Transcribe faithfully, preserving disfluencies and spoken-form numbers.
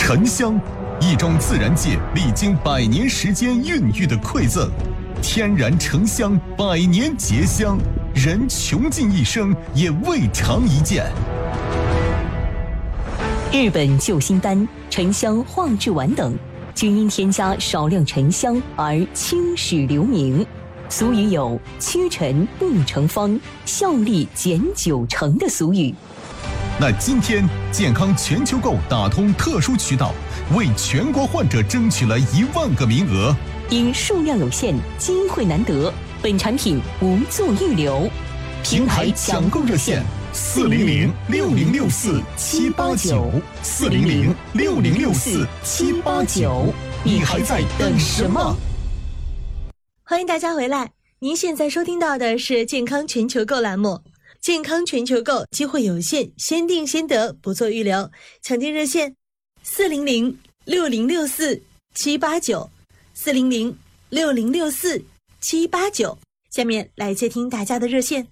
沉香，一种自然界历经百年时间孕育的馈赠，天然沉香，百年结香，人穷尽一生也未尝一见。 日本救心丹、沉香化制丸等，均因添加少量沉香而青史留名。俗语有屈臣不成方，效力减九成的俗语。 那今天健康全球购打通特殊渠道，为全国患者争取了一万个名额。 因数量有限，机会难得，本产品无做预留。 平台抢购热线：四零零六零六四七八九，四零零六零六四七八九。你还在等什么？ 欢迎大家回来，您现在收听到的是健康全球购栏目。健康全球购，机会有限，先定先得，不做预留。抢订热线：四零零六零六四七八九，四零零六零六四七八九。下面来接听大家的热线。